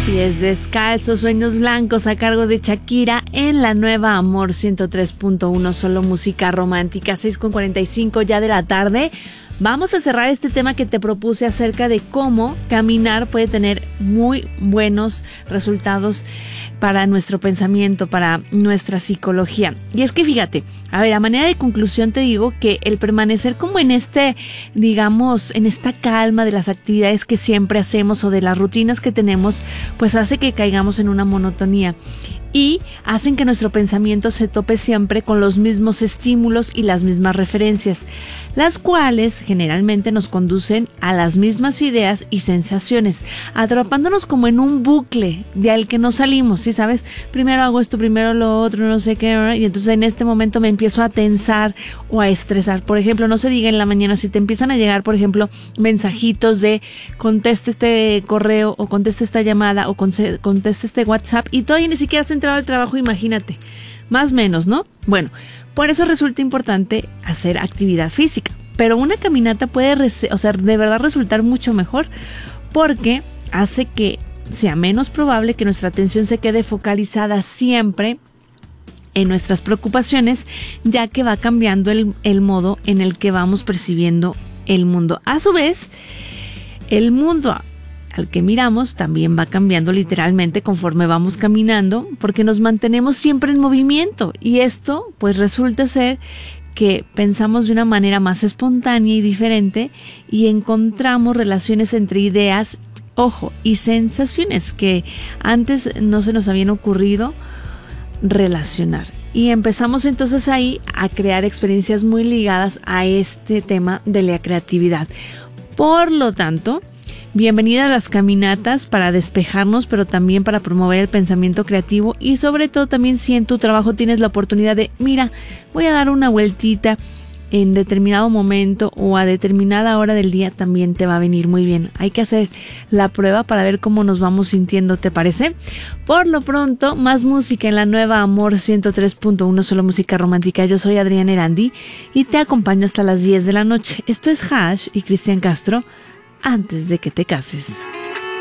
Pies descalzos, sueños blancos a cargo de Shakira en la nueva Amor 103.1, solo música romántica, 6:45 ya de la tarde. Vamos a cerrar este tema que te propuse acerca de cómo caminar puede tener muy buenos resultados para nuestro pensamiento, para nuestra psicología. Y es que fíjate, a ver, a manera de conclusión te digo que el permanecer como en digamos, en esta calma de las actividades que siempre hacemos o de las rutinas que tenemos, pues hace que caigamos en una monotonía y hacen que nuestro pensamiento se tope siempre con los mismos estímulos y las mismas referencias, las cuales generalmente nos conducen a las mismas ideas y sensaciones, atrapándonos como en un bucle del que no salimos, ¿sí sabes? Primero hago esto, primero lo otro, no sé qué, y entonces en este momento me empiezo a tensar o a estresar. Por ejemplo, no se diga en la mañana, si te empiezan a llegar, por ejemplo, mensajitos de conteste este correo o conteste esta llamada o conteste este WhatsApp y todavía ni siquiera has entrado al trabajo, imagínate, más o menos, ¿no? Bueno, por eso resulta importante hacer actividad física, pero una caminata puede, de verdad resultar mucho mejor porque hace que sea menos probable que nuestra atención se quede focalizada siempre en nuestras preocupaciones, ya que va cambiando el modo en el que vamos percibiendo el mundo. A su vez, el mundo al que miramos también va cambiando literalmente conforme vamos caminando, porque nos mantenemos siempre en movimiento y esto pues resulta ser que pensamos de una manera más espontánea y diferente y encontramos relaciones entre ideas, ojo, y sensaciones que antes no se nos habían ocurrido relacionar. Y empezamos entonces ahí a crear experiencias muy ligadas a este tema de la creatividad. Por lo tanto, bienvenida a las caminatas para despejarnos, pero también para promover el pensamiento creativo y sobre todo también si en tu trabajo tienes la oportunidad de, mira, voy a dar una vueltita en determinado momento o a determinada hora del día, también te va a venir muy bien. Hay que hacer la prueba para ver cómo nos vamos sintiendo, ¿te parece? Por lo pronto, más música en la nueva Amor 103.1, solo música romántica. Yo soy Adriana Erandi y te acompaño hasta las 10 de la noche. Esto es Hash y Cristian Castro, antes de que te cases.